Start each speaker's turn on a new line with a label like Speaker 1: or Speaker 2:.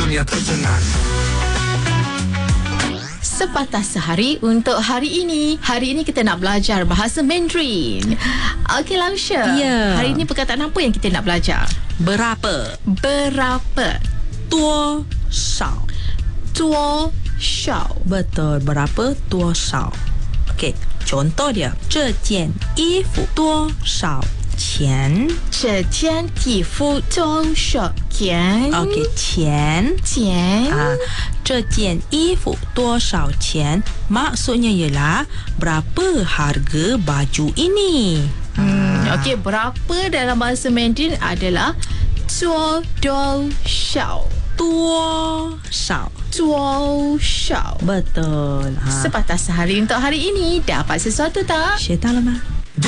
Speaker 1: yang terdengar.
Speaker 2: Sepatah sehari untuk hari ini. Hari ini kita nak belajar bahasa Mandarin. Okey, Lausha.
Speaker 3: Ya.
Speaker 2: Hari ini perkataan apa yang kita nak belajar?
Speaker 3: Berapa?
Speaker 2: Berapa?
Speaker 3: 多少?
Speaker 2: 多少?
Speaker 3: Betul, berapa? 多少? Okey, contoh dia. 这件衣服多少钱?
Speaker 2: 这件衣服多少钱?
Speaker 3: Okey, 钱.
Speaker 2: 钱.
Speaker 3: 这件衣服多少钱? Maksudnya ialah berapa harga baju ini?
Speaker 2: Okey, berapa dalam bahasa Mandarin adalah 多少?
Speaker 3: 多少?
Speaker 2: 多少?
Speaker 3: Betul.
Speaker 2: Sepatah sehari untuk hari ini. Dapat sesuatu tak?
Speaker 3: 学到了吗？